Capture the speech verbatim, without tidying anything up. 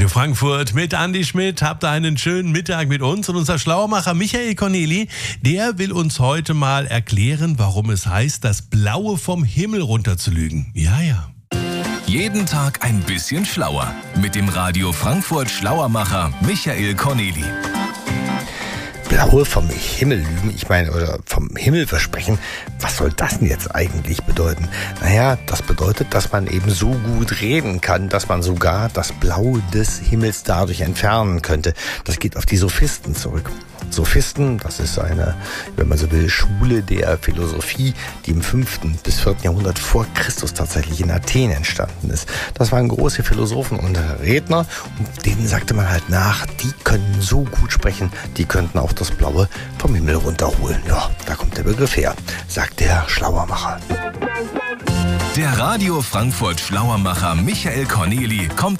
Radio Frankfurt mit Andi Schmidt. Habt ihr einen schönen Mittag mit uns. Und unser Schlauermacher Michael Corneli, der will uns heute mal erklären, warum es heißt, das Blaue vom Himmel runterzulügen. Ja, ja. Jeden Tag ein bisschen schlauer. Mit dem Radio Frankfurt Schlauermacher Michael Corneli. Blaue vom Himmel lügen, ich meine, oder vom Himmel versprechen, was soll das denn jetzt eigentlich bedeuten? Naja, das bedeutet, dass man eben so gut reden kann, dass man sogar das Blau des Himmels dadurch entfernen könnte. Das geht auf die Sophisten zurück. Sophisten, das ist eine, wenn man so will, Schule der Philosophie, die im fünften bis vierten Jahrhundert vor Christus tatsächlich in Athen entstanden ist. Das waren große Philosophen und Redner und denen sagte man halt nach, die können so gut sprechen, die könnten auch das Blaue vom Himmel runterholen. Ja, da kommt der Begriff her, sagt der Schlauermacher. Der Radio Frankfurt Schlauermacher Michael Corneli kommt